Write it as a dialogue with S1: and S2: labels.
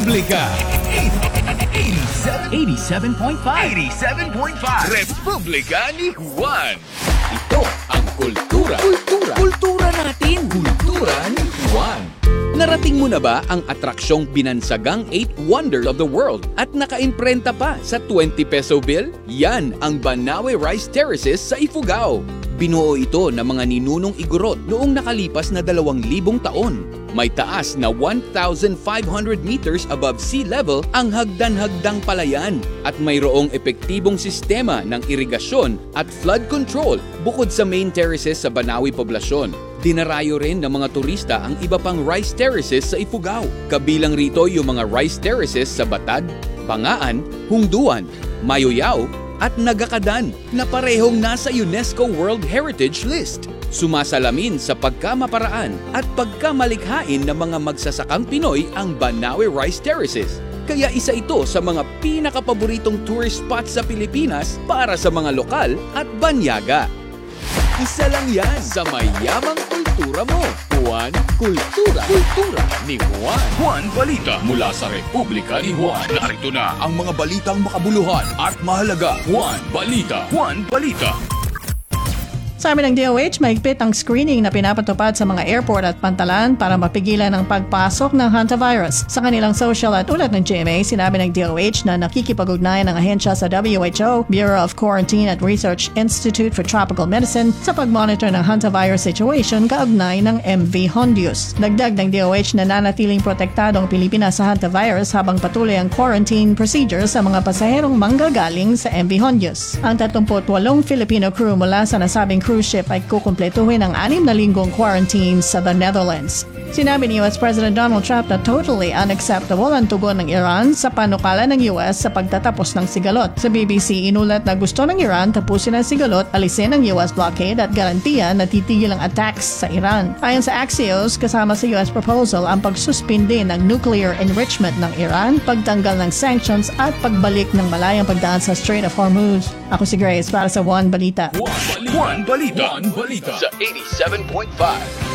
S1: Republika
S2: 87.5
S1: Republika ni Juan. Ito ang kultura natin. Kultura ni Juan. Narating mo na ba ang atraksyong binansagang 8 Wonders of the World at nakaimprenta pa sa 20 peso bill? Yan ang Banawe Rice Terraces sa Ifugao. Binuo ito ng mga ninunong Igorot noong nakalipas na 2,000 taon. May taas na 1,500 meters above sea level ang hagdan-hagdang palayan at mayroong epektibong sistema ng irigasyon at flood control bukod sa main terraces sa Banawe poblasyon. Dinarayo rin ng mga turista ang iba pang rice terraces sa Ifugao. Kabilang rito yung mga rice terraces sa Batad, Pangaan, Hungduan, Mayoyao at Nagakadan na parehong nasa UNESCO World Heritage List. Sumasalamin sa pagkamaparaan at pagkamalikhain ng mga magsasakang Pinoy ang Banawe Rice Terraces. Kaya isa ito sa mga pinakapaboritong tourist spots sa Pilipinas para sa mga lokal at banyaga. Isa lang yan sa mayamang kultura mo. Juan Kultura ni Juan. Juan Balita mula sa Republika ni Juan. Narito na ang mga balitang makabuluhan at mahalaga. Juan Balita.
S3: Sabi ng DOH, mahigpit ang screening na pinapatupad sa mga airport at pantalan para mapigilan ang pagpasok ng hantavirus. Sa kanilang social at ulat ng GMA, sinabi ng DOH na nakikipag-ugnayan ng ahensya sa WHO, Bureau of Quarantine at Research Institute for Tropical Medicine sa pag-monitor ng hantavirus situation kaugnay ng MV Hondius. Dagdag ng DOH na nanatiling protektado ang Pilipinas sa hantavirus habang patuloy ang quarantine procedures sa mga pasaherong manggagaling sa MV Hondius. Ang 38 Filipino crew mula sa nasabing cruise ship ay kukumpletuhin ang 6 na linggong quarantine sa the Netherlands. Sinabi ni US President Donald Trump na totally unacceptable ang tugon ng Iran sa panukala ng US sa pagtatapos ng sigalot. Sa BBC, inulat na gusto ng Iran tapusin ang sigalot, alisin ang US blockade at garantiya na titigil ang attacks sa Iran. Ayon sa Axios, kasama sa US proposal ang pagsuspindi ng nuclear enrichment ng Iran, pagtanggal ng sanctions at pagbalik ng malayang pagdaan sa Strait of Hormuz. Ako si Grace para sa Juan Balita.
S1: Juan Balita sa 87.5